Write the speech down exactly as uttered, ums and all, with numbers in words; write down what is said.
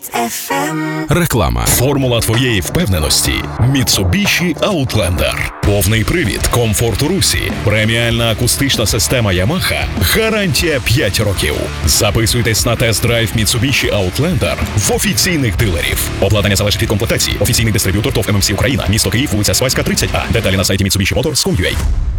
Хіт еф ем. Реклама. Формула твоєї впевненості. Mitsubishi Outlander. Повний привід, комфорт у русі, преміальна акустична система Yamaha, гарантія п'ять років. Записуйтесь на тест-драйв Mitsubishi Outlander в офіційних дилерів. Обладнання залежить від комплектації. Офіційний дистриб'ютор ТОВ ем ем сі Україна. Місто Київ, вулиця Свайська, тридцять А. Деталі на сайті Mitsubishi Motors крапка ком крапка ю а.